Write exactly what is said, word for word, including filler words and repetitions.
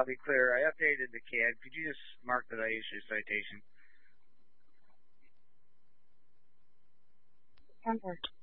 I'll be clear. I updated the C A D. Could you just mark that I issued a citation? Contact.